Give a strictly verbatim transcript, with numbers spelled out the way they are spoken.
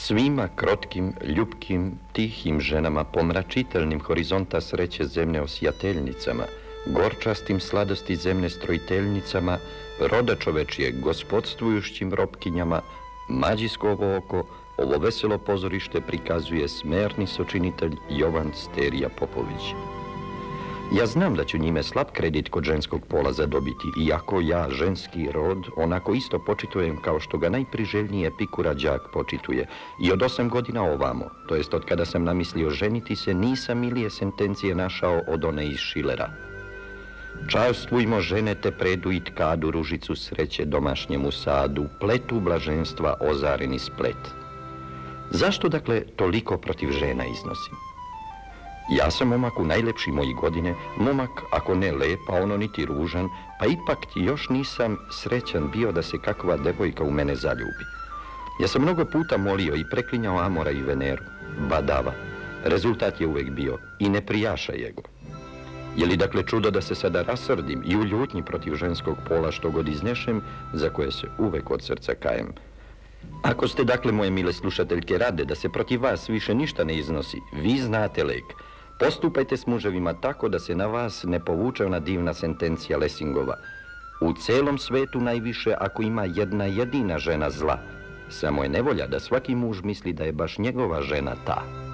Svima krotkim, ljubkim, tihim ženama, pomračiteljnim horizonta sreće zemlje osijateljnicama, gorčastim sladosti zemlje strojiteljnicama, roda čovečije gospodstvujušćim ropkinjama, mađisko ovo oko, ovo veselo pozorište prikazuje smerni sočinitelj Jovan Sterija Popović. Ja znam da ću njime slab kredit kod ženskog pola zadobiti, iako ja ženski rod onako isto počitujem kao što ga najpriželjniji Epikura đak počituje. I od osam godina ovamo, to jest od kada sam namislio ženiti se, nisam milije sentencije našao od one iz Šilera. Častvujmo žene te predu i tkadu ružicu sreće domašnjemu sadu, pletu blaženstva ozareni splet. Zašto, dakle, toliko protiv žena iznosim? Ja sam momak u najlepši moji godine, momak ako ne lep, a ono niti ružan, pa ipak još nisam srećan bio da se kakva devojka u mene zaljubi. Ja sam mnogo puta molio i preklinjao Amora i Veneru, badava. Rezultat je uvek bio i ne prijaša jego. Je li dakle čudo da se sada rasrdim i u ljutnji protiv ženskog pola što god iznešem, za koje se uvek od srca kajem? Ako ste dakle, moje mile slušateljke, rade da se protiv vas više ništa ne iznosi, vi znate lek. Postupajte s muževima tako da se na vas ne povuče ona divna sentencija Lesingova. U celom svetu najviše ako ima jedna jedina žena zla. Samo je nevolja da svaki muž misli da je baš njegova žena ta.